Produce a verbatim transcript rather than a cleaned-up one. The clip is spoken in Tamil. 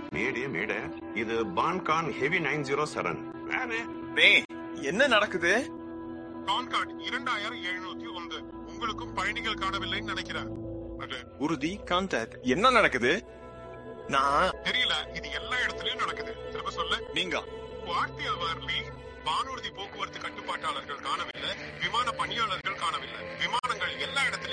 மேடே மேடே இது Bangaon heavy nine zero seven. என்ன நடக்குது? கான்கார்ட் இரண்டாயிரம் எழுநூத்தி ஒன்று. உங்களுக்கும் பயணிகள் காணவில்லைன்னு நினைக்கிறேன். உறுதி கான்டாக்ட். என்ன நடக்குது? நான் தெரியல. இது எல்லா இடத்துலயும் நடக்குது. திரும்ப சொல்ல. நீங்க வார்த்தையாளர்லி வானூர்தி போக்குவரத்து கட்டுப்பாட்டாளர்கள் காணவில்லை, விமான பணியாளர்கள் காணவில்லை. விமானங்கள் எல்லா இடத்துலயும்